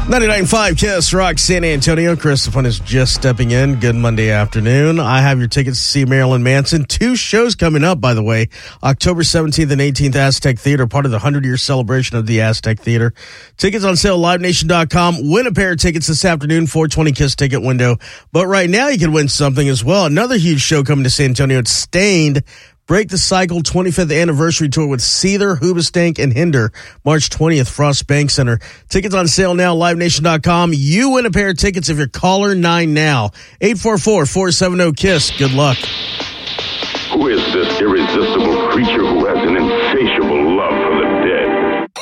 99.5 KISS Rock San Antonio. Chris Fun is just stepping in. Good Monday afternoon. I have your tickets to see Marilyn Manson. 2 shows coming up, by the way. October 17th and 18th, Aztec Theater, part of the 100-year celebration of the Aztec Theater. Tickets on sale, livenation.com. Win a pair of tickets this afternoon, 420 KISS ticket window. But right now, you can win something as well. Another huge show coming to San Antonio. It's Stained. Break the Cycle 25th Anniversary Tour with Seether, Hoobastank, and Hinder. March 20th, Frost Bank Center. Tickets on sale now, livenation.com. You win a pair of tickets if you're caller 9 now. 844-470-KISS. Good luck.